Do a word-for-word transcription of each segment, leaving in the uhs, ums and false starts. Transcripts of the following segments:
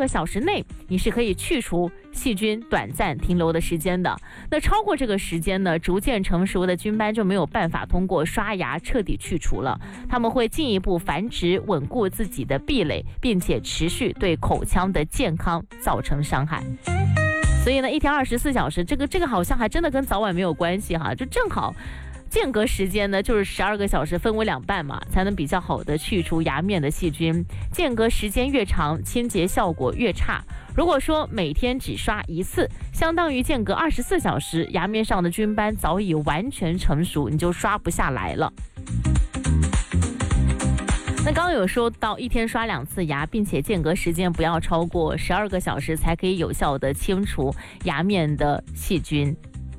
个小时内你是可以去除细菌短暂停留的时间的。那超过这个时间呢，逐渐成熟的菌斑就没有办法通过刷牙彻底去除了，它们会进一步繁殖，稳固自己的壁垒，并且持续对口腔的健康造成伤害。所以呢，一天二十四小时，这个这个好像还真的跟早晚没有关系哈，就正好间隔时间呢就是十二个小时，分为两半嘛，才能比较好的去除牙面的细菌。间隔时间越长，清洁效果越差。如果说每天只刷一次，相当于间隔二十四小时，牙面上的菌斑早已完全成熟，你就刷不下来了。那刚刚有说到一天刷两次牙，并且间隔时间不要超过十二个小时，才可以有效的清除牙面的细菌。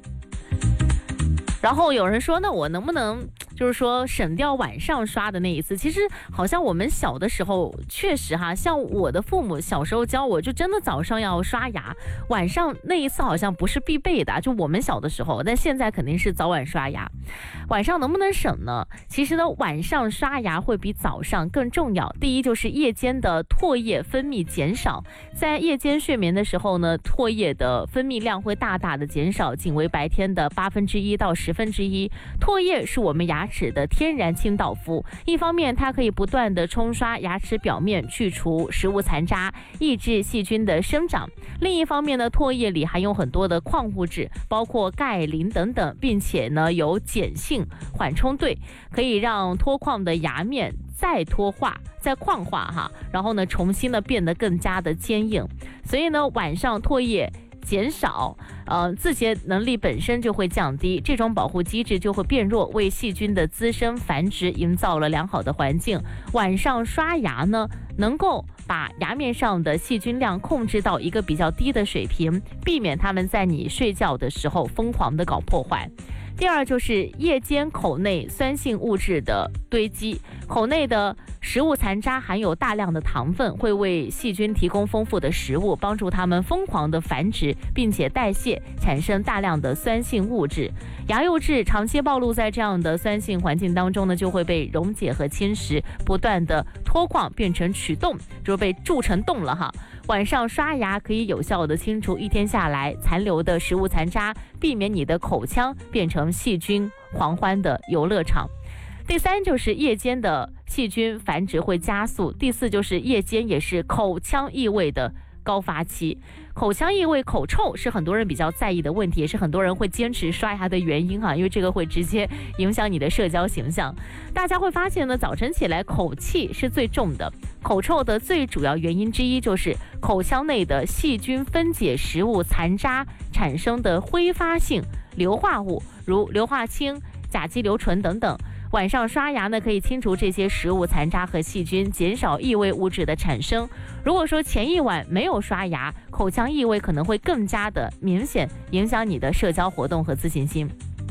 然后有人说，那我能不能就是说省掉晚上刷的那一次？其实好像我们小的时候确实哈，像我的父母小时候教我，就真的早上要刷牙，晚上那一次好像不是必备的，就我们小的时候，但现在肯定是早晚刷牙。晚上能不能省呢？其实呢，晚上刷牙会比早上更重要。第一就是夜间的唾液分泌减少，在夜间睡眠的时候呢，唾液的分泌量会大大的减少，仅为白天的八分之一到十分之一。唾液是我们牙齿的天然清道夫，一方面它可以不断的冲刷牙齿表面，去除食物残渣，抑制细菌的生长。另一方面呢，唾液里含有很多的矿物质，包括钙、磷等等，并且呢有碱性缓冲对，可以让脱矿的牙面再脱化、再矿化哈，然后呢重新的变得更加的坚硬。所以呢，晚上唾液减少，呃，自洁能力本身就会降低，这种保护机制就会变弱，为细菌的滋生繁殖营造了良好的环境。晚上刷牙呢，能够把牙面上的细菌量控制到一个比较低的水平，避免它们在你睡觉的时候疯狂的搞破坏。第二就是夜间口内酸性物质的堆积，口内的食物残渣含有大量的糖分，会为细菌提供丰富的食物，帮助它们疯狂的繁殖，并且代谢，产生大量的酸性物质。牙釉质长期暴露在这样的酸性环境当中呢，就会被溶解和侵蚀，不断的脱矿变成龋洞，就被蛀成洞了哈。晚上刷牙可以有效的清除一天下来残留的食物残渣，避免你的口腔变成细菌狂欢的游乐场。第三就是夜间的细菌繁殖会加速。第四就是夜间也是口腔异味的高发期。口腔异味、口臭是很多人比较在意的问题，也是很多人会坚持刷牙的原因哈，因为这个会直接影响你的社交形象。大家会发现呢，早晨起来口气是最重的。口臭的最主要原因之一就是口腔内的细菌分解食物残渣产生的挥发性硫化物，如硫化氢、甲基硫醇等等。晚上刷牙呢，可以清除这些食物残渣和细菌，减少异味物质的产生。如果说前一晚没有刷牙，口腔异味可能会更加的明显，影响你的社交活动和自信心。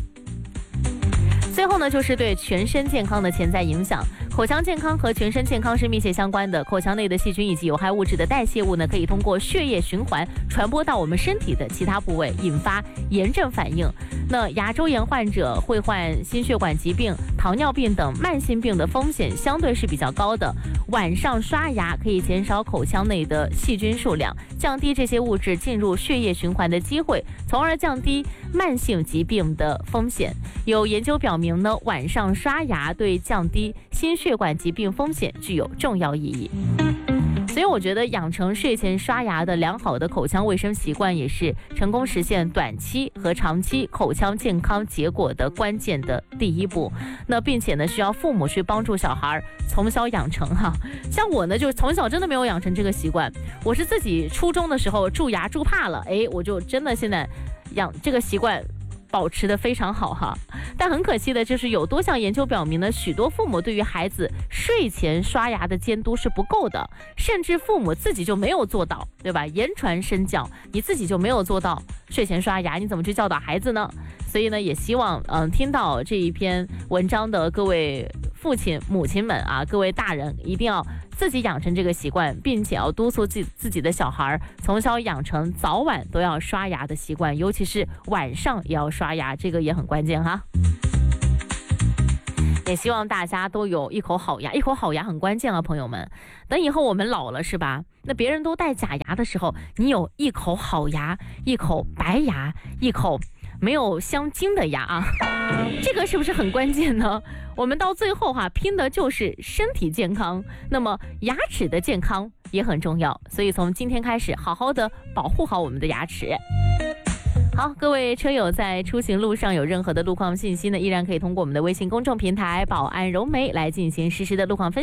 最后呢，就是对全身健康的潜在影响。口腔健康和全身健康是密切相关的。口腔内的细菌以及有害物质的代谢物呢，可以通过血液循环传播到我们身体的其他部位，引发炎症反应。那牙周炎患者会患心血管疾病、糖尿病等慢性病的风险相对是比较高的。晚上刷牙可以减少口腔内的细菌数量，降低这些物质进入血液循环的机会，从而降低慢性疾病的风险。有研究表明呢，晚上刷牙对降低心血管疾病风险具有重要意义。所以我觉得养成睡前刷牙的良好的口腔卫生习惯，也是成功实现短期和长期口腔健康结果的关键的第一步。那并且呢，需要父母去帮助小孩从小养成哈。像我呢，就从小真的没有养成这个习惯，我是自己初中的时候蛀牙蛀怕了，哎，我就真的现在养这个习惯保持得非常好哈。但很可惜的就是有多项研究表明呢，许多父母对于孩子睡前刷牙的监督是不够的，甚至父母自己就没有做到，对吧？言传身教，你自己就没有做到睡前刷牙，你怎么去教导孩子呢？所以呢，也希望嗯听到这一篇文章的各位父亲母亲们啊，各位大人一定要自己养成这个习惯，并且要督促自己自己的小孩从小养成早晚都要刷牙的习惯，尤其是晚上也要刷牙，这个也很关键哈。 也希望大家都有一口好牙，一口好牙很关键啊，朋友们。等以后我们老了是吧？那别人都戴假牙的时候，你有一口好牙，一口白牙，一口没有镶金的牙啊，这个是不是很关键呢？我们到最后哈、啊，拼的就是身体健康，那么牙齿的健康也很重要，所以从今天开始，好好的保护好我们的牙齿。好，各位车友在出行路上有任何的路况信息呢，依然可以通过我们的微信公众平台“保安融媒”来进行实时的路况分析。